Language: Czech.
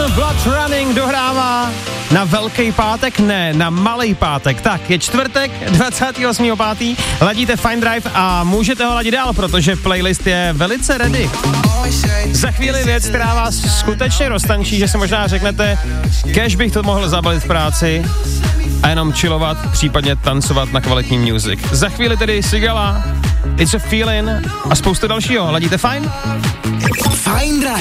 Blood Running dohrává na Velký pátek, ne, na Malý pátek. Tak, je čtvrtek, 28.5. Ladíte Fine Drive a můžete ho ladit dál, protože playlist je velice ready. Za chvíli věc, která vás skutečně roztančí, že si možná řeknete, kež bych to mohl zabalit v práci a jenom chillovat, případně tancovat na kvalitní music. Za chvíli tedy Sigala, It's a Feeling a spoustu dalšího. Ladíte Fine? Fine Drive.